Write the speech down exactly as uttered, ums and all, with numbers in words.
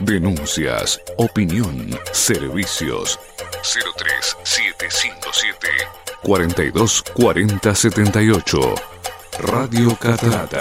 Denuncias, opinión, servicios. cero tres siete cinco siete cuatro dos cuatro cero siete ocho. Radio Catarata.